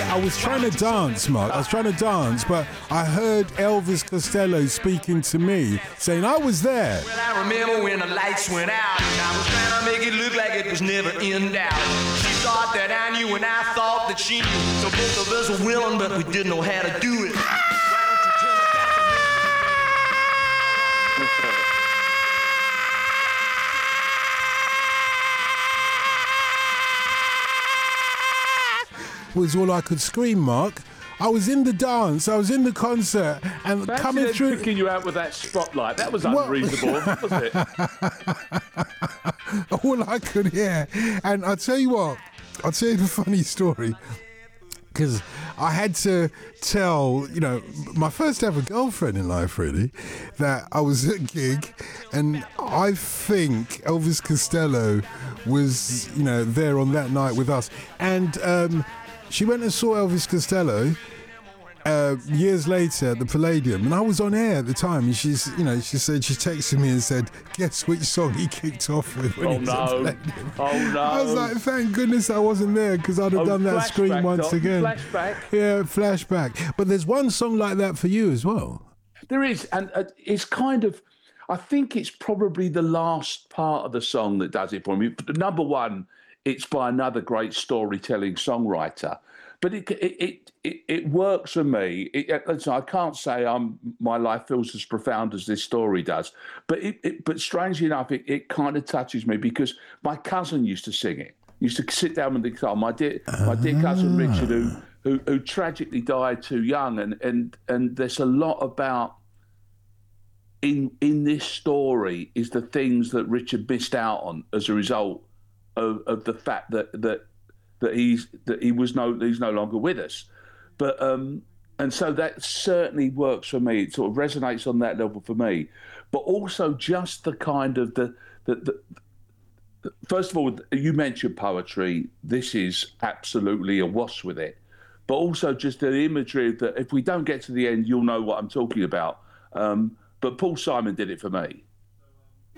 I was trying to dance, Mark. I was trying to dance, but I heard Elvis Costello speaking to me, saying I was there. Well, I remember when the lights went out, and I was trying to make it look like it was never in doubt. She thought that I knew, and I thought that she knew. So both of us were willing, but we didn't know how to do it. Why don't you turn it back to me? Was all I could scream, Mark. I was in the dance, I was in the concert, and Fancy coming through. Picking you out with that spotlight, that was unreasonable, was it? All I could hear, and I'll tell you what, I'll tell you the funny story, because I had to tell, my first ever girlfriend in life, really, that I was at a gig, and I think Elvis Costello was, there on that night with us, and she went and saw Elvis Costello years later at the Palladium, and I was on air at the time, and she texted me and said, guess which song he kicked off with when he was at Palladium. Oh no. I was like, thank goodness I wasn't there, because I'd have done that scream once again. Flashback. Yeah, flashback. But there's one song like that for you as well. There is, and it's kind of, I think it's probably the last part of the song that does it for me. Number one, it's by another great storytelling songwriter, but it works for me. Listen, I can't say my life feels as profound as this story does, but strangely enough, it kind of touches me because my cousin used to sing it. Used to sit down with the guitar. My dear cousin Richard, who tragically died too young, and there's a lot about in this story is the things that Richard missed out on as a result of the fact that he's no longer with us, but and so that certainly works for me. It sort of resonates on that level for me, but also just the kind of the first of all, you mentioned poetry. This is absolutely awash with it, but also just the imagery that if we don't get to the end, you'll know what I'm talking about. But Paul Simon did it for me.